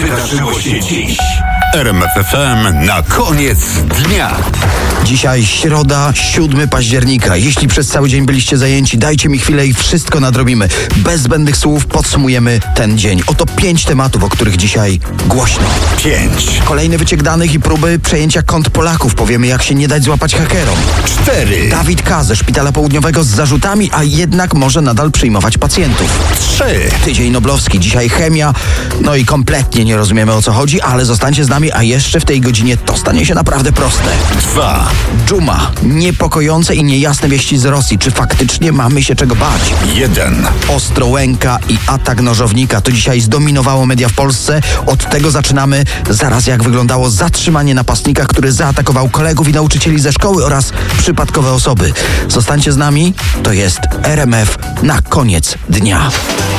wydarzyło się dziś? RMF FM na koniec dnia. Dzisiaj środa, 7 października. Jeśli przez cały dzień byliście zajęci, dajcie mi chwilę i wszystko nadrobimy. Bez zbędnych słów podsumujemy ten dzień. Oto 5 tematów, o których dzisiaj głośno. 5, Kolejny wyciek danych i próby przejęcia kont Polaków. Powiemy, jak się nie dać złapać hakerom. 4, Dawid K. ze Szpitala Południowego z zarzutami, a jednak może nadal przyjmować pacjentów. 3, Tydzień Noblowski, dzisiaj chemia. No i kompletnie nie rozumiemy, o co chodzi, ale zostańcie z nami, a jeszcze w tej godzinie to stanie się naprawdę proste. 2, Dżuma. Niepokojące i niejasne wieści z Rosji. Czy faktycznie mamy się czego bać? 1. Ostrołęka i atak nożownika. To dzisiaj zdominowało media w Polsce. Od tego zaczynamy. Zaraz jak wyglądało zatrzymanie napastnika, który zaatakował kolegów i nauczycieli ze szkoły oraz przypadkowe osoby. Zostańcie z nami. To jest RMF na koniec dnia.